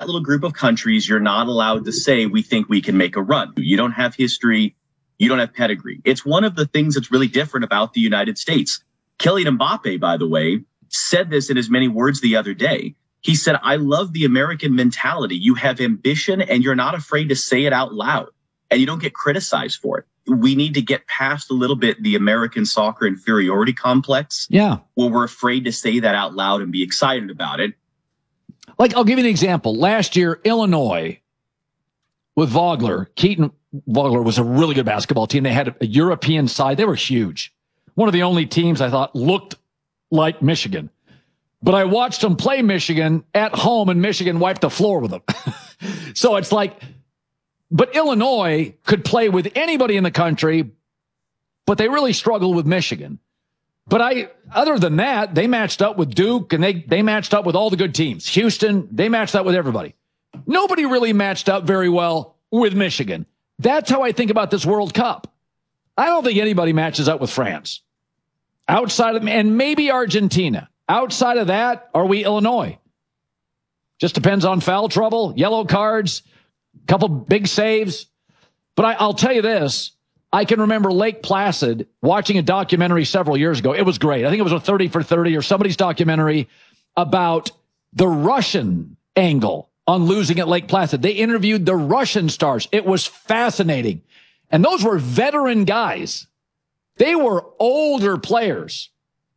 little group of countries, you're not allowed to say, we think we can make a run. You don't have history. You don't have pedigree. It's one of the things that's really different about the United States. Kylian Mbappe, by the way, said this in as many words the other day. He said, I love the American mentality. You have ambition and you're not afraid to say it out loud and you don't get criticized for it. We need to get past a little bit the American soccer inferiority complex. Yeah. Where we're afraid to say that out loud and be excited about it. Like, I'll give you an example. Last year, Illinois with Vogler, Keaton Vogler was a really good basketball team. They had a European side. They were huge. One of the only teams I thought looked like Michigan. But I watched them play Michigan at home, and Michigan wiped the floor with them. So it's like, but Illinois could play with anybody in the country, but they really struggled with Michigan. But other than that, they matched up with Duke, and they matched up with all the good teams. Houston, they matched up with everybody. Nobody really matched up very well with Michigan. That's how I think about this World Cup. I don't think anybody matches up with France. Outside of, and maybe Argentina. Outside of that, are we Illinois? Just depends on foul trouble, yellow cards, a couple big saves. But I'll tell you this. I can remember Lake Placid watching a documentary several years ago. It was great. I think it was a 30 for 30 or somebody's documentary about the Russian angle on losing at Lake Placid. They interviewed the Russian stars. It was fascinating. And those were veteran guys. They were older players,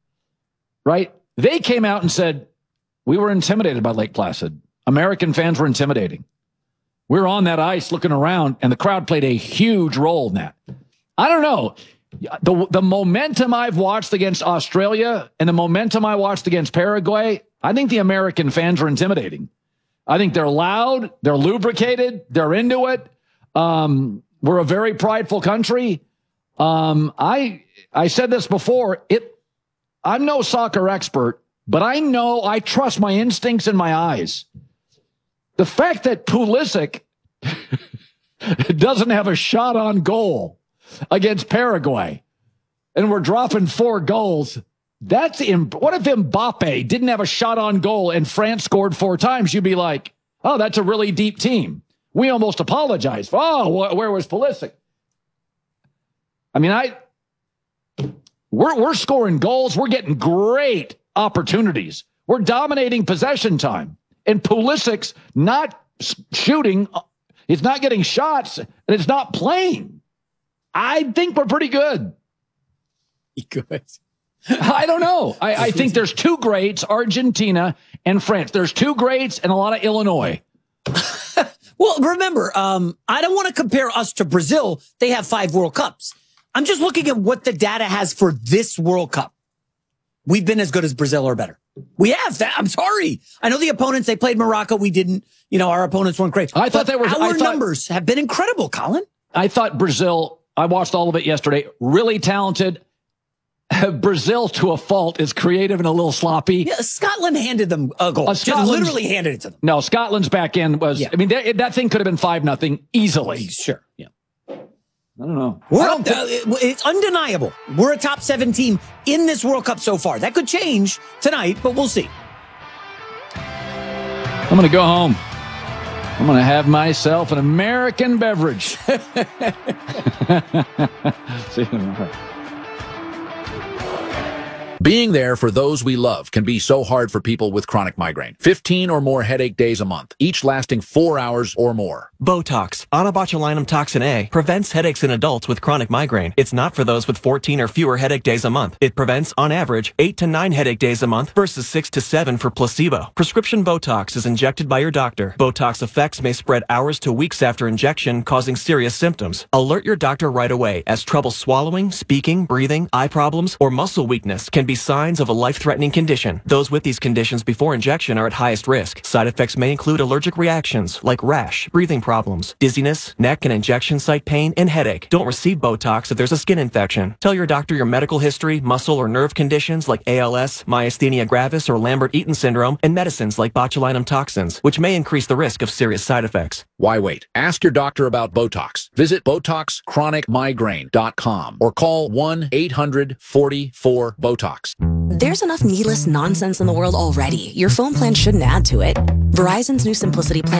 right? They came out and said, we were intimidated by Lake Placid. American fans were intimidating. We were on that ice looking around, and the crowd played a huge role in that. I don't know. The momentum I've watched against Australia and the momentum I watched against Paraguay, I think the American fans are intimidating. I think they're loud, they're lubricated, they're into it. We're a very prideful country. I said this before. I'm no soccer expert, but I trust my instincts and my eyes. The fact that Pulisic doesn't have a shot on goal against Paraguay and we're dropping 4 goals, what if Mbappe didn't have a shot on goal and France scored 4 times? You'd be like, oh, that's a really deep team. We almost apologized. Oh, where was Pulisic? I mean, we're scoring goals. We're getting great opportunities. We're dominating possession time. And Pulisic's not shooting. He's not getting shots, and it's not playing. I think we're pretty good. Good. I don't know. I think there's 2 greats, Argentina and France. There's 2 greats and a lot of Illinois. Well, remember, I don't want to compare us to Brazil. They have 5 World Cups. I'm just looking at what the data has for this World Cup. We've been as good as Brazil or better. We have that. I'm sorry. I know the opponents, they played Morocco. We didn't. Our opponents weren't great. I thought our numbers have been incredible, Colin. I thought Brazil, I watched all of it yesterday, really talented. Brazil, to a fault, is creative and a little sloppy. Yeah, Scotland handed them a goal. Just literally handed it to them. No, Scotland's back end was, I mean, that thing could have been 5-0 easily. Sure. Yeah. I don't know. It's undeniable. We're a top 7 team in this World Cup so far. That could change tonight, but we'll see. I'm going to go home. I'm going to have myself an American beverage. See you tomorrow. Being there for those we love can be so hard for people with chronic migraine. 15 or more headache days a month, each lasting 4 hours or more. Botox, onabotulinum toxin A, prevents headaches in adults with chronic migraine. It's not for those with 14 or fewer headache days a month. It prevents, on average, 8 to 9 headache days a month versus 6 to 7 for placebo. Prescription Botox is injected by your doctor. Botox effects may spread hours to weeks after injection, causing serious symptoms. Alert your doctor right away, as trouble swallowing, speaking, breathing, eye problems, or muscle weakness can be signs of a life-threatening condition. Those with these conditions before injection are at highest risk. Side effects may include allergic reactions like rash, breathing problems, dizziness, neck and injection site pain, and headache. Don't receive Botox if there's a skin infection. Tell your doctor your medical history, muscle or nerve conditions like ALS, myasthenia gravis, or Lambert-Eaton syndrome, and medicines like botulinum toxins, which may increase the risk of serious side effects. Why wait? Ask your doctor about Botox. Visit BotoxChronicMigraine.com or call 1-800-44-BOTOX. There's enough needless nonsense in the world already. Your phone plan shouldn't add to it. Verizon's new Simplicity plan